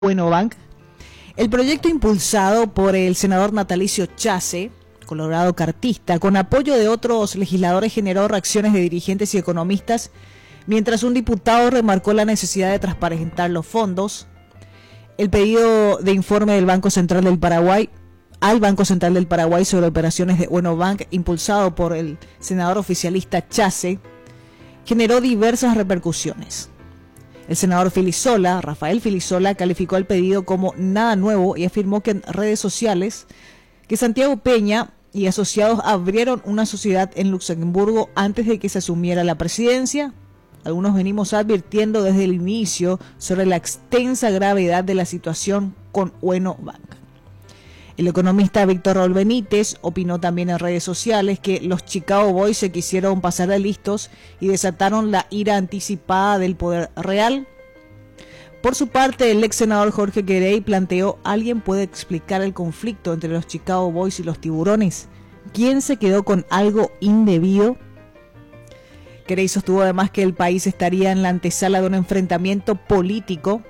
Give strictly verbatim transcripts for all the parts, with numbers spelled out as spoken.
Bueno Bank. El proyecto impulsado por el senador natalicio Chase, colorado cartista, con apoyo de otros legisladores, generó reacciones de dirigentes y economistas, mientras un diputado remarcó la necesidad de transparentar los fondos. El pedido de informe del Banco Central del Paraguay al Banco Central del Paraguay sobre operaciones de Bueno Bank, impulsado por el senador oficialista Chase, generó diversas repercusiones. El senador Filisola, Rafael Filisola, calificó el pedido como nada nuevo y afirmó que en redes sociales que Santiago Peña y asociados abrieron una sociedad en Luxemburgo antes de que se asumiera la presidencia. Algunos venimos advirtiendo desde el inicio sobre la extensa gravedad de la situación con Bueno Bank. El economista Víctor Raúl Benítez opinó también en redes sociales que los Chicago Boys se quisieron pasar de listos y desataron la ira anticipada del poder real. Por su parte, el ex senador Jorge Querey planteó: ¿alguien puede explicar el conflicto entre los Chicago Boys y los Tiburones? ¿Quién se quedó con algo indebido? Querey sostuvo además que el país estaría en la antesala de un enfrentamiento político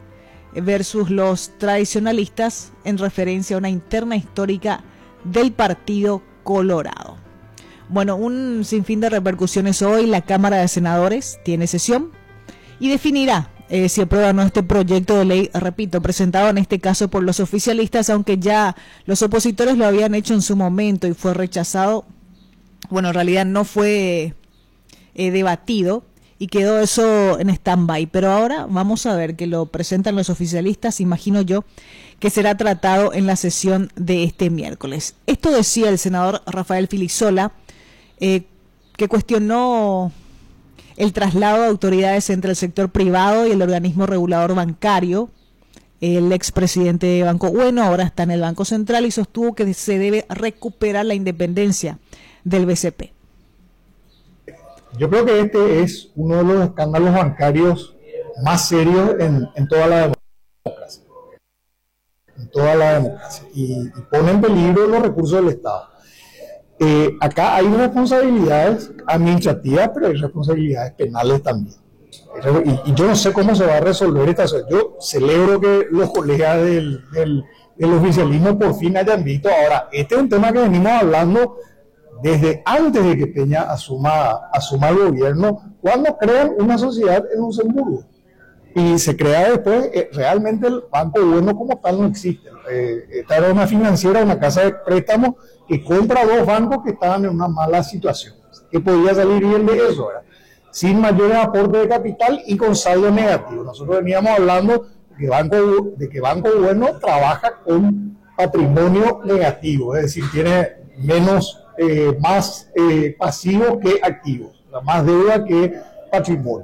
versus los tradicionalistas, en referencia a una interna histórica del Partido Colorado. Bueno, un sinfín de repercusiones hoy. La Cámara de Senadores tiene sesión y definirá eh, si aprueba o no este proyecto de ley, repito, presentado en este caso por los oficialistas, aunque ya los opositores lo habían hecho en su momento y fue rechazado. Bueno, en realidad no fue eh, debatido y quedó eso en stand-by, pero ahora vamos a ver que lo presentan los oficialistas. Imagino yo que será tratado en la sesión de este miércoles. Esto decía el senador Rafael Filisola, eh, que cuestionó el traslado de autoridades entre el sector privado y el organismo regulador bancario. El expresidente de Banco Bueno ahora está en el Banco Central y sostuvo que se debe recuperar la independencia del B C P. Yo creo que este es uno de los escándalos bancarios más serios en, en toda la democracia. En toda la democracia. Y, y pone en peligro los recursos del Estado. Eh, acá hay responsabilidades administrativas, pero hay responsabilidades penales también. Y, y yo no sé cómo se va a resolver esta situación. Yo celebro que los colegas del, del, del oficialismo por fin hayan visto. Ahora, este es un tema que venimos hablando desde antes de que Peña asuma, asuma el gobierno, cuando crean una sociedad en Luxemburgo. Y se crea después, eh, realmente el Banco Bueno como tal no existe. Eh, esta era una financiera, una casa de préstamos que compra dos bancos que estaban en una mala situación. ¿Qué podía salir bien de eso? ¿Verdad? Sin mayores aportes de capital y con saldo negativo. Nosotros veníamos hablando de que Banco, de que Banco Bueno trabaja con patrimonio negativo, es decir, tiene menos... Eh, más eh, pasivos que activos, más deuda que patrimonio.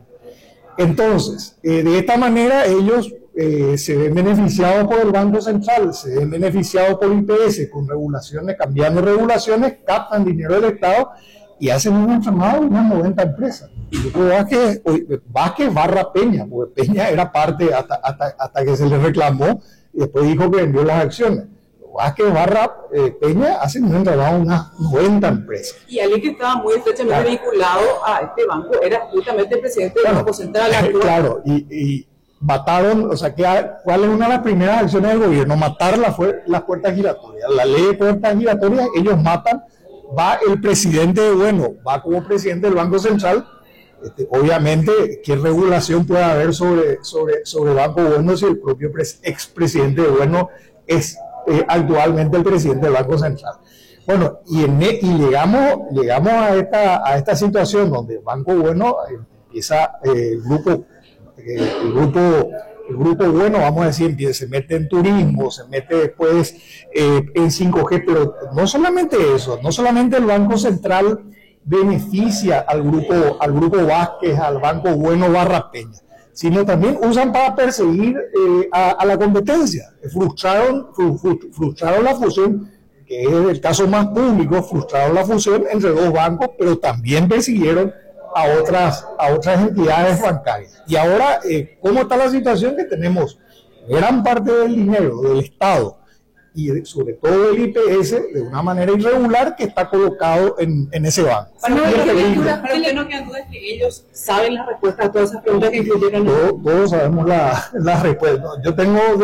Entonces, eh, de esta manera ellos eh, se ven beneficiados por el Banco Central, se ven beneficiados por I P S, con regulaciones, cambiando regulaciones, captan dinero del Estado y hacen un entramado de unas noventa empresas. Y yo creo Vázquez, Vázquez barra Peña, porque Peña era parte hasta, hasta, hasta que se le reclamó y después dijo que vendió las acciones. Vázquez barra eh, Peña hacen un entramado de unas noventa empresas. Y alguien que estaba muy estrechamente claro. vinculado a este banco era justamente el presidente del Banco Central. Eh, claro, y, y mataron, o sea, que, ¿cuál es una de las primeras acciones del gobierno? Matar la fu- las puertas giratorias. La ley de puertas giratorias, ellos matan, va el presidente de Bueno, va como presidente del Banco Central. Este, obviamente, ¿qué regulación puede haber sobre, sobre, sobre el Banco Bueno si el propio pres- expresidente de Bueno es Eh, actualmente el presidente del Banco Central? Bueno, y, en, y llegamos, llegamos a, esta, a esta situación donde el Banco Bueno eh, empieza, eh, el, grupo, eh, el, grupo, el grupo Bueno, vamos a decir, empieza, se mete en turismo, se mete después eh, en cinco G, pero no solamente eso, no solamente el Banco Central beneficia al grupo, al grupo Vázquez, al Banco Bueno barra Peña, sino también usan para perseguir eh, a, a la competencia. Frustraron, fru, fru, frustraron la fusión, que es el caso más público, frustraron la fusión entre dos bancos, pero también persiguieron a otras, a otras entidades bancarias. Y ahora, eh, ¿cómo está la situación? Que tenemos gran parte del dinero del Estado y de, sobre todo el I P S de una manera irregular que está colocado en, en ese banco. Para Y el peligro. usted no queda duda que ellos saben la respuesta a todas esas preguntas que incluyeron. Todos, todos sabemos la, la respuesta. Yo tengo